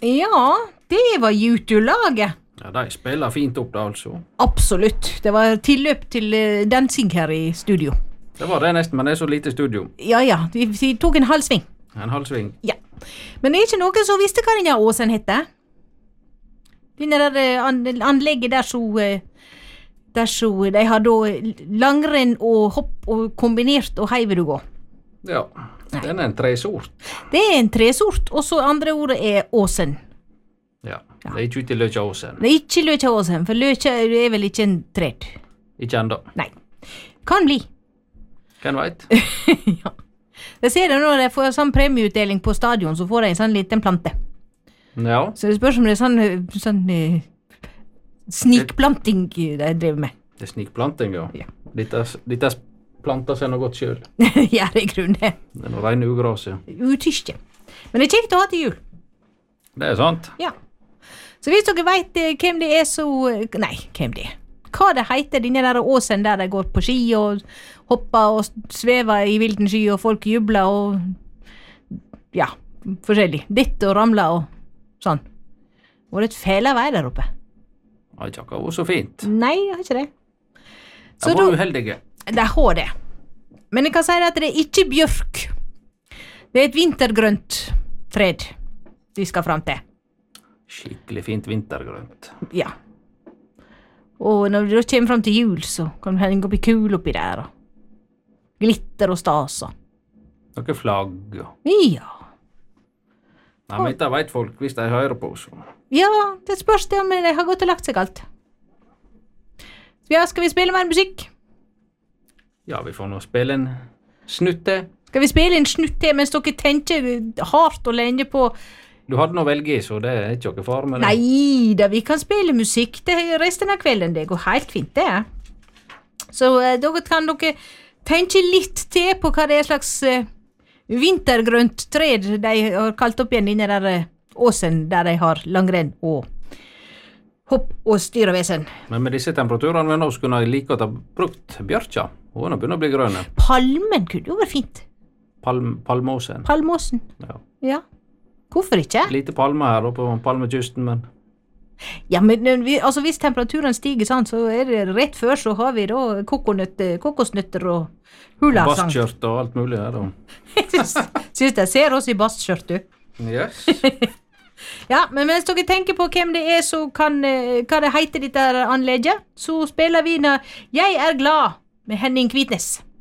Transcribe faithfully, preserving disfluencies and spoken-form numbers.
Ja, det var YouTube-laget. Ja, de spiller fint opp det, altså. Absolutt. Det var tilløp til uh, dansing her i studio. Det var det nesten, men det er så lite studio. Ja, ja, vi, vi tok en halv sving. En halv sving. Ja. Men det er ikke noen som visste hva denne åsen heter. Denne der uh, an, anlegget der så, uh, der så de har da langrenn og hopp og kombinert, og hei vil du gå. Ja, den er en tresort. Det er en tresort, og så andre ordet er åsen. Ja, det er ikke ute i Løkjaåsen. Det er ikke Løkjaåsen, for Løkja er vel ikke en tred. Ikke enda. Nei. Kan bli. Hvem vet? Ja. Jeg ser det når jeg får sånn premieutdeling på stadion, så får jeg en sånn liten plante. Ja. Så det spørs om det er sånn, sånn uh, snikplanting de driver med. Det er snikplanting, ja. Ja. Dette, dette planter seg noe godt selv. Ja, det er grunn det. Det er noe rene ugras, ja. Utyske. Men det er kjekt å ha til jul. Det er sant. Ja. Så hvis dere vet uh, hvem det er, så... Uh, nei, hvem det er. Hva det heter, denne der åsen der de går på ski og hopper og svever i vilden sky, og folk jubler og... Ja, forskjellig. Ditt og ramler og sånn. Og det er et fæle vei der oppe. Det har ikke akkurat så fint. Nei, jeg har ikke det. Det var uheldige. Det har det. Men jeg kan si at det er ikke bjørk. Det er et vintergrønt tred de skal fram til. Skikkelig fint vintergrønt. Ja. Og når du kommer fram til jul, så kan du henge oppi kul oppi der, og glitter og stas. Noe flagg. Ja. Nei, men dette vet folk hvis de hører på oss. Ja, det spørs det om de har gått og lagt seg alt. Ja, skal vi spille mer musikk? Ja, vi får nå spille en snutte. Skal vi spille en snutt til mens dere tenker hardt og lenge på... Du hadde noe å velge i, så det er ikke noe far med det. Nei, da vi kan spille musikk til resten av kvelden. Det går helt fint, det. Så uh, da kan dere tenke litt til på hva det er slags uh, vintergrønt tred de har kalt opp igjen inne der uh, åsen, der de har langrenn og hopp og styrevesen. Men med disse temperaturene vi nå skulle jeg like å ta brukt bjørkja. Hun begynner å bli grønne. Palmen kunne jo vært fint. Palm, palmåsen. Palmåsen. Ja. Ja. Hvorfor ikke? Lite palme her oppe på palmekysten, men... Ja, men vi, altså, hvis temperaturen stiger sånn, så er det rett før, så har vi da kokosnøtter, kokosnøtter og hulasang. Basskjørt og alt mulig her, da. Syns jeg ser oss i basskjørt, du. Yes. Ja, men mens dere tenker på hvem det er, så kan, hva det heter dette anlegget, så spiller vi når Jeg er glad med Henning Kvitnes.